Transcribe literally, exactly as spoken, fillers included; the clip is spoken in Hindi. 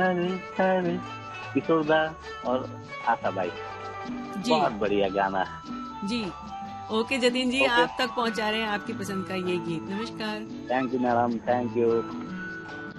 अरे अरे किशोर दा और आशा भाई, जी बहुत बढ़िया गाना। जी। ओके जतिन जी, ओके, आप तक पहुंचा रहे हैं आपकी पसंद का ये गीत। नमस्कार। Thank you madam, thank you.